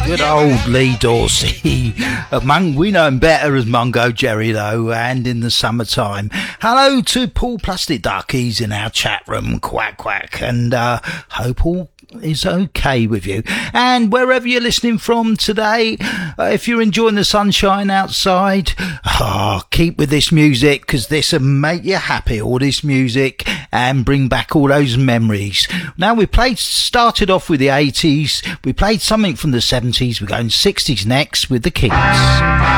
Good old Lee Dorsey. We know him better as Mungo Jerry, though, and in the summertime. Hello to Paul Plastic Duck. He's in our chat room. Quack, quack. And hope all is okay with you. And wherever you're listening from today, if you're enjoying the sunshine outside, keep with this music, because this will make you happy, all this music, and bring back all those memories. Now, started off with the 80s, we played something from the 70s, we're going 60s next with the Kinks.